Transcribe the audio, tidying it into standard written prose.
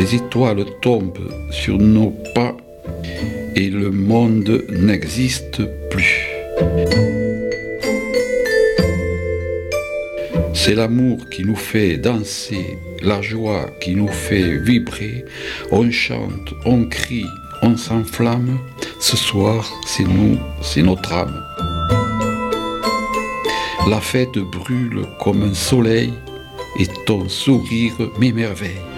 Les étoiles tombent sur nos pas et le monde n'existe plus. C'est l'amour qui nous fait danser, la joie qui nous fait vibrer. On chante, on crie, on s'enflamme. Ce soir, c'est nous, c'est notre âme. La fête brûle comme un soleil et ton sourire m'émerveille.